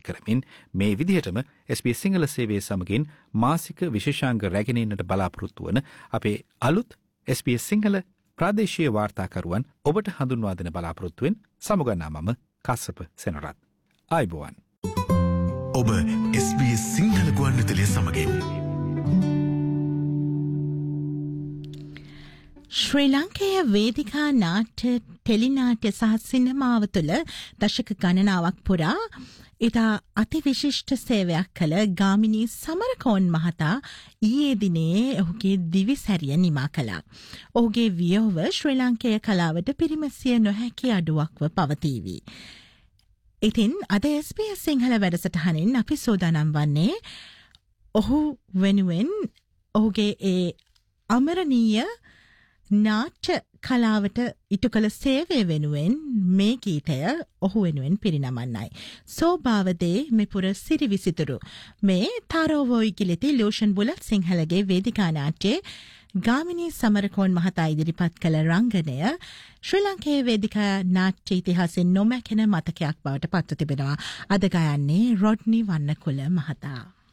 කරමින් මේ විදිහටම SBS සිංහල සේවයේ සමගින් මාසික විශේෂාංග රැගෙනන්නට බලාපොරොත්තු වන අපේ අලුත් SBS සිංහල ප්‍රාදේශීය වාර්තාකරුවන් ඔබට හඳුන්වා දෙන බලාපොරොත්තුවෙන් සමුගන්නා මම කස්සප සෙනරත්. ආයුබෝවන්. ඔබ SBS සිංහල ගුවන්විදුලිය සමගින් ශ්‍රී ලංකේය වේදිකා නාට්‍ය ටෙලිනාට්‍ය සහ සිනමාව තුළ දශක ගණනාවක් පුරා ඉතා අතිවිශිෂ්ට සේවයක් කළ ගාමිණී සමරකෝන් මහතා ඊයේ දිනේ ඔහුගේ දිවිසැරිය නිමා කළා. ඔහුගේ වියෝව ශ්‍රී ලංකේය කලාවට පිරිමැසිය නොහැකි අඩුවක්ව පවතීවි. ඉතින් අද SBS සිංහල වැඩසටහනින් අපි සූදානම් වන්නේ ඔහු වෙනුවෙන් ඔහුගේ ඒ අමරණීය නාට්‍ය කලාවට ඉටු කළ සේවය වෙනුවෙන් මේ ගීතය ඔහු වෙනුවෙන් පිරිනමන්නයි. සෝභාවදේ මෙපුර සිරිවිසිතුරු මේ තාරෝවෝයි කිලිති ලෝෂන් බුලත් සිංහලගේ වේදිකා නාට්‍යයේ ගාමිණී සමරකෝන් මහතා ඉදිරිපත් කළ රංගනය ශ්‍රී ලංකේය වේදිකා නාට්‍ය ඉතිහාසයෙන් නොමැකෙන මතකයක් බවට පත්ව තිබෙනවා. අද ගයන්නේ රොඩ්නි වන්නකුල මහතා.